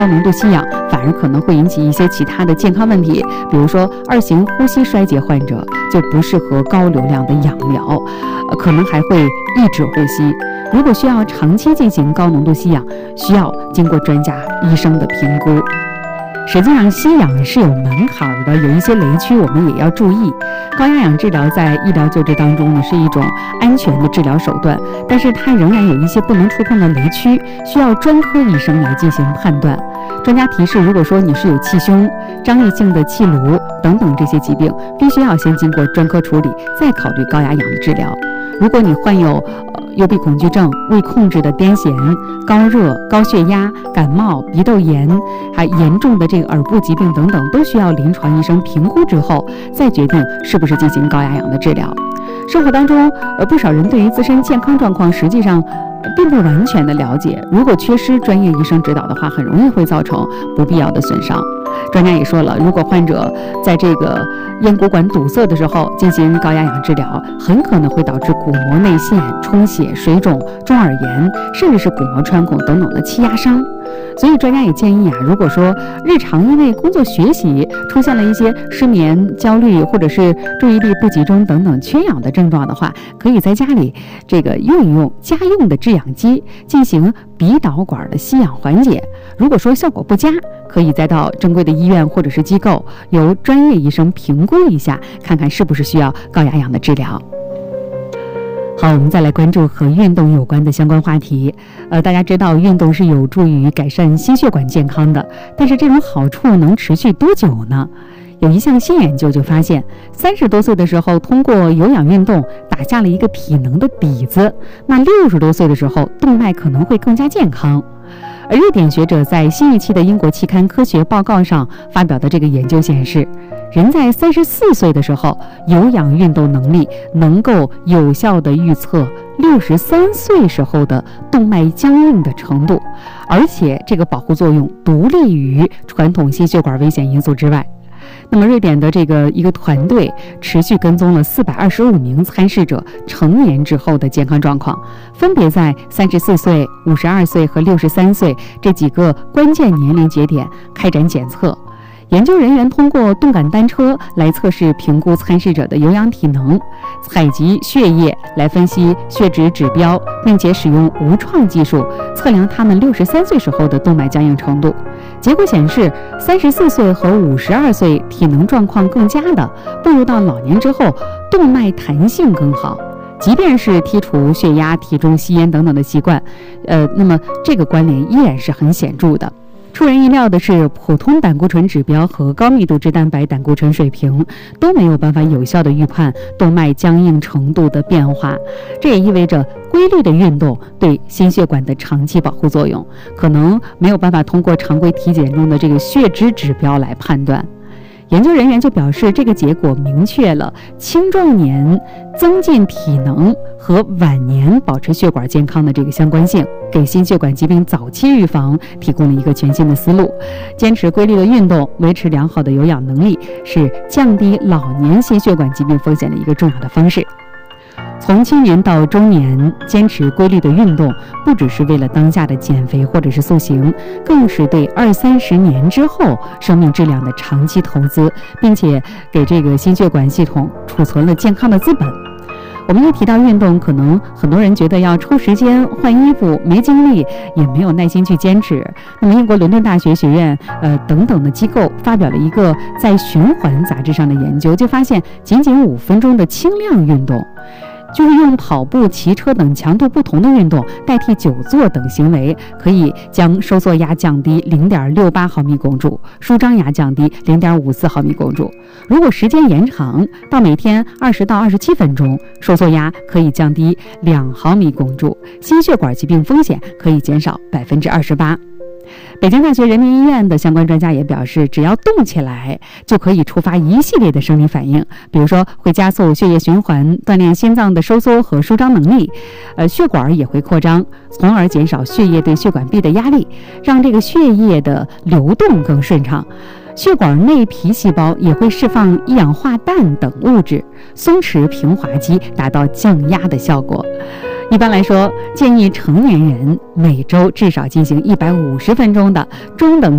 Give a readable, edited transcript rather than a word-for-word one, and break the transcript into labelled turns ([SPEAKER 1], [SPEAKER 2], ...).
[SPEAKER 1] 高浓度吸氧反而可能会引起一些其他的健康问题，比如说2型呼吸衰竭患者就不适合高流量的氧疗，可能还会抑制呼吸。如果需要长期进行高浓度吸氧，需要经过专家医生的评估。实际上，吸氧是有门槛的，有一些雷区我们也要注意。高压氧治疗在医疗救治当中呢是一种安全的治疗手段，但是它仍然有一些不能触碰的雷区，需要专科医生来进行判断。专家提示，如果说你是有气胸、张力性的气颅等等这些疾病，必须要先经过专科处理，再考虑高压氧的治疗。如果你患有幽闭恐惧症、未控制的癫痫、高热、高血压、感冒、鼻窦炎，还严重的这个耳部疾病等等，都需要临床医生评估之后，再决定是不是进行高压氧的治疗。生活当中，不少人对于自身健康状况实际上并不完全的了解，如果缺失专业医生指导的话，很容易会造成不必要的损伤。专家也说了，如果患者在这个咽鼓管堵塞的时候进行高压氧治疗，很可能会导致鼓膜内陷、充血、水肿、中耳炎，甚至是鼓膜穿孔等等的气压伤。所以专家也建议如果说日常因为工作学习出现了一些失眠、焦虑或者是注意力不集中等等缺氧的症状的话，可以在家里用一用家用的制氧机进行鼻导管的吸氧缓解。如果说效果不佳，可以再到正规的医院或者是机构由专业医生评估一下，看看是不是需要高压氧的治疗。好，我们再来关注和运动有关的相关话题。大家知道运动是有助于改善心血管健康的，但是这种好处能持续多久呢？有一项新研究就发现，30多岁的时候通过有氧运动打下了一个体能的底子，那60多岁的时候动脉可能会更加健康。而瑞典学者在新一期的英国期刊《科学报告》上发表的这个研究显示，人在34岁的时候，有氧运动能力能够有效地预测63岁时候的动脉僵硬的程度，而且这个保护作用独立于传统心血管危险因素之外。那么瑞典的一个团队持续跟踪了425名参试者成年之后的健康状况，分别在34岁、52岁和63岁这几个关键年龄节点开展检测。研究人员通过动感单车来测试评估参试者的有氧体能，采集血液来分析血脂指标，并且使用无创技术测量他们63岁时候的动脉僵硬程度。结果显示，34岁和52岁体能状况更佳的，步入到老年之后，动脉弹性更好。即便是剔除血压、体重、吸烟等等的习惯，那么这个关联依然是很显著的。出人意料的是，普通胆固醇指标和高密度脂蛋白胆固醇水平都没有办法有效地预判动脉僵硬程度的变化。这也意味着规律的运动对心血管的长期保护作用可能没有办法通过常规体检中的这个血脂指标来判断。研究人员就表示，这个结果明确了青壮年增进体能和晚年保持血管健康的这个相关性，给心血管疾病早期预防提供了一个全新的思路。坚持规律的运动，维持良好的有氧能力，是降低老年心血管疾病风险的一个重要的方式。从青年到中年，坚持规律的运动，不只是为了当下的减肥或者是塑形，更是对20-30年之后生命质量的长期投资，并且给这个心血管系统储存了健康的资本。我们一提到运动，可能很多人觉得要抽时间换衣服，没精力，也没有耐心去坚持。那么英国伦敦大学学院等等的机构发表了一个在《循环》杂志上的研究，就发现仅仅5分钟的轻量运动，就是用跑步、骑车等强度不同的运动代替久坐等行为，可以将收缩压降低0.68毫米汞柱，舒张压降低0.54毫米汞柱。如果时间延长到每天20到27分钟，收缩压可以降低2毫米汞柱，心血管疾病风险可以减少28%。北京大学人民医院的相关专家也表示，只要动起来就可以触发一系列的生理反应，比如说会加速血液循环，锻炼心脏的收缩和舒张能力，血管也会扩张，从而减少血液对血管壁的压力，让这个血液的流动更顺畅。血管内皮细胞也会释放一氧化氮等物质，松弛平滑肌，达到降压的效果。一般来说，建议成年人每周至少进行150分钟的中等